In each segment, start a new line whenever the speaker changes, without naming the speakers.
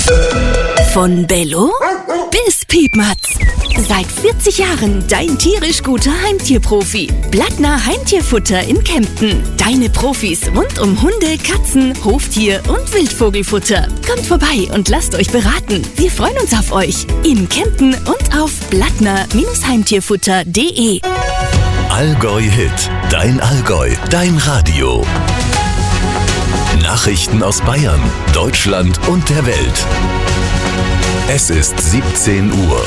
Von Bello bis Piepmatz. Seit 40 Jahren dein tierisch guter Heimtierprofi. Blattner Heimtierfutter in Kempten. Deine Profis rund um Hunde, Katzen, Hoftier und Wildvogelfutter. Kommt vorbei und lasst euch beraten. Wir freuen uns auf euch. In Kempten und auf blattner-heimtierfutter.de.
Allgäu Hit. Dein Allgäu. Dein Radio. Nachrichten aus Bayern, Deutschland und der Welt. Es ist 17 Uhr.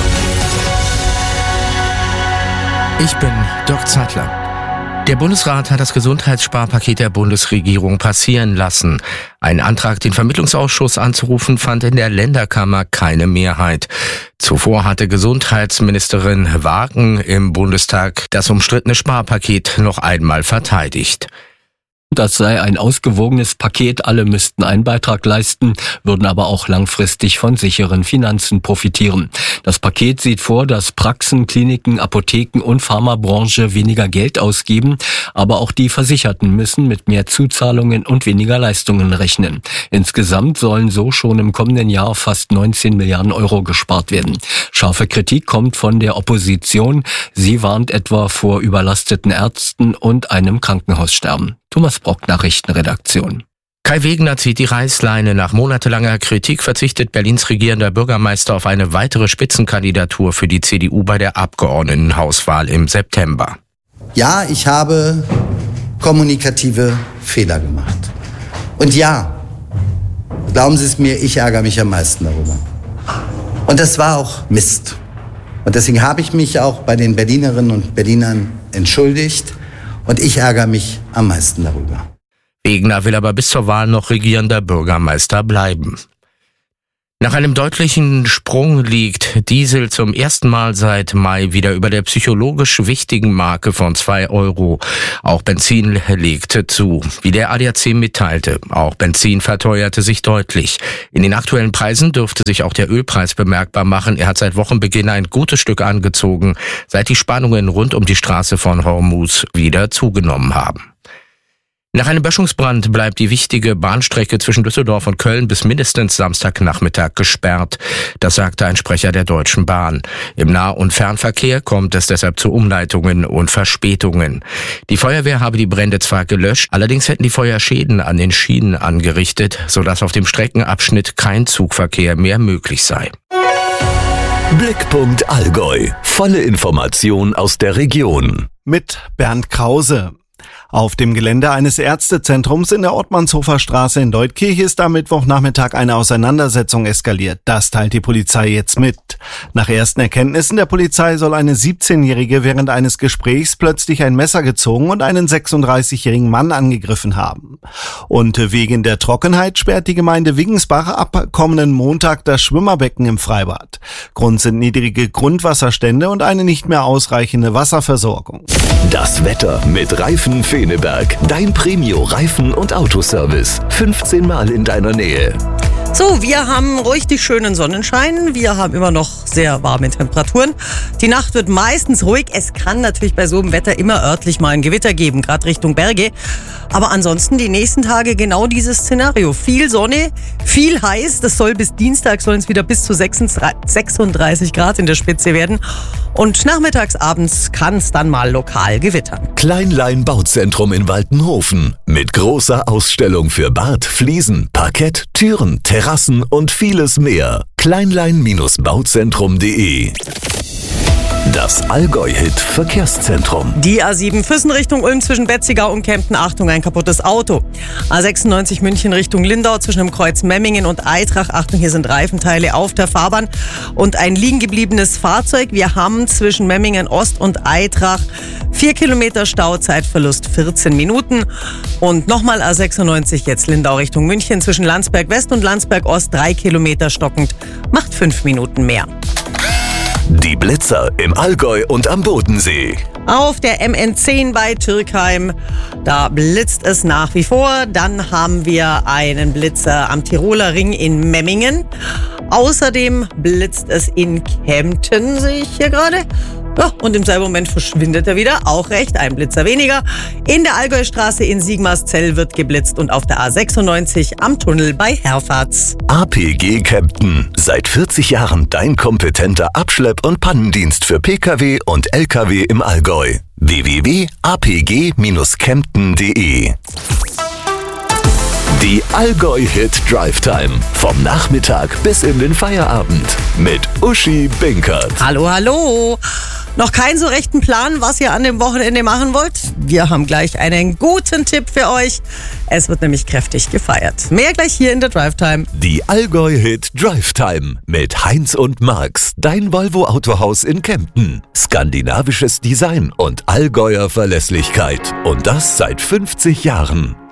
Ich bin Dirk Zeitler. Der Bundesrat hat das Gesundheitssparpaket der Bundesregierung passieren lassen. Ein Antrag, den Vermittlungsausschuss anzurufen, fand in der Länderkammer keine Mehrheit. Zuvor hatte Gesundheitsministerin Wagen im Bundestag das umstrittene Sparpaket noch einmal verteidigt.
Das sei ein ausgewogenes Paket, alle müssten einen Beitrag leisten, würden aber auch langfristig von sicheren Finanzen profitieren. Das Paket sieht vor, dass Praxen, Kliniken, Apotheken und Pharmabranche weniger Geld ausgeben, aber auch die Versicherten müssen mit mehr Zuzahlungen und weniger Leistungen rechnen. Insgesamt sollen so schon im kommenden Jahr fast 19 Milliarden Euro gespart werden. Scharfe Kritik kommt von der Opposition. Sie warnt etwa vor überlasteten Ärzten und einem Krankenhaussterben. Thomas Brock, Nachrichtenredaktion.
Kai Wegner zieht die Reißleine. Nach monatelanger Kritik verzichtet Berlins regierender Bürgermeister auf eine weitere Spitzenkandidatur für die CDU bei der Abgeordnetenhauswahl im September.
Ja, ich habe kommunikative Fehler gemacht. Und ja, glauben Sie es mir, ich ärgere mich am meisten darüber. Und das war auch Mist. Und deswegen habe ich mich auch bei den Berlinerinnen und Berlinern entschuldigt. Und ich ärgere mich am meisten darüber.
Wegner will aber bis zur Wahl noch regierender Bürgermeister bleiben. Nach einem deutlichen Sprung liegt Diesel zum ersten Mal seit Mai wieder über der psychologisch wichtigen Marke von 2 Euro. Auch Benzin legte zu. Wie der ADAC mitteilte, auch Benzin verteuerte sich deutlich. In den aktuellen Preisen dürfte sich auch der Ölpreis bemerkbar machen. Er hat seit Wochenbeginn ein gutes Stück angezogen, seit die Spannungen rund um die Straße von Hormuz wieder zugenommen haben. Nach einem Böschungsbrand bleibt die wichtige Bahnstrecke zwischen Düsseldorf und Köln bis mindestens Samstagnachmittag gesperrt. Das sagte ein Sprecher der Deutschen Bahn. Im Nah- und Fernverkehr kommt es deshalb zu Umleitungen und Verspätungen. Die Feuerwehr habe die Brände zwar gelöscht, allerdings hätten die Feuer Schäden an den Schienen angerichtet, sodass auf dem Streckenabschnitt kein Zugverkehr mehr möglich sei.
Blickpunkt Allgäu. Volle Information aus der Region.
Mit Bernd Krause. Auf dem Gelände eines Ärztezentrums in der Ottmannshofer Straße in Leutkirch ist am Mittwochnachmittag eine Auseinandersetzung eskaliert. Das teilt die Polizei jetzt mit. Nach ersten Erkenntnissen der Polizei soll eine 17-Jährige während eines Gesprächs plötzlich ein Messer gezogen und einen 36-jährigen Mann angegriffen haben. Und wegen der Trockenheit sperrt die Gemeinde Wiggensbach ab kommenden Montag das Schwimmerbecken im Freibad. Grund sind niedrige Grundwasserstände und eine nicht mehr ausreichende Wasserversorgung.
Das Wetter mit Reifen Feneberg. Dein Premio-Reifen- und Autoservice. 15 Mal in deiner Nähe.
So, wir haben richtig schönen Sonnenschein. Wir haben immer noch sehr warme Temperaturen. Die Nacht wird meistens ruhig. Es kann natürlich bei so einem Wetter immer örtlich mal ein Gewitter geben, gerade Richtung Berge. Aber ansonsten die nächsten Tage genau dieses Szenario. Viel Sonne, viel heiß. Das soll bis Dienstag sollen es wieder bis zu 36 Grad in der Spitze werden. Und nachmittags, abends kann es dann mal lokal gewittern.
Kleinlein Bauzentrum in Waltenhofen. Mit großer Ausstellung für Bad, Fliesen, Parkett, Türen, Terrassen und vieles mehr. Kleinlein-bauzentrum.de. Das Allgäu-Hit-Verkehrszentrum.
Die A7 Füssen Richtung Ulm zwischen Betzigau und Kempten. Achtung, ein kaputtes Auto. A96 München Richtung Lindau zwischen dem Kreuz Memmingen und Eitrach. Achtung, hier sind Reifenteile auf der Fahrbahn und ein liegen gebliebenes Fahrzeug. Wir haben zwischen Memmingen Ost und Eitrach 4 Kilometer Stau, Zeitverlust 14 Minuten. Und nochmal A96 jetzt Lindau Richtung München zwischen Landsberg West und Landsberg Ost 3 Kilometer stockend, macht 5 Minuten mehr.
Die Blitzer im Allgäu und am Bodensee.
Auf der MN10 bei Türkheim, da blitzt es nach wie vor. Dann haben wir einen Blitzer am Tiroler Ring in Memmingen. Außerdem blitzt es in Kempten, sehe ich hier gerade. Ja, und im selben Moment verschwindet er wieder, auch recht, ein Blitzer weniger. In der Allgäustraße in Sigmarszell wird geblitzt und auf der A96 am Tunnel bei Herfahrt.
APG Kempten. Seit 40 Jahren dein kompetenter Abschlepp- und Pannendienst für Pkw und Lkw im Allgäu. www.apg-kempten.de. Die Allgäu-Hit Drive Time. Vom Nachmittag bis in den Feierabend. Mit Uschi Binkert.
Hallo, hallo. Noch keinen so rechten Plan, was ihr an dem Wochenende machen wollt? Wir haben gleich einen guten Tipp für euch. Es wird nämlich kräftig gefeiert. Mehr gleich hier in der Drive Time.
Die Allgäu-Hit Drive Time mit Heinz und Marx. Dein Volvo Autohaus in Kempten. Skandinavisches Design und Allgäuer Verlässlichkeit. Und das seit 50 Jahren.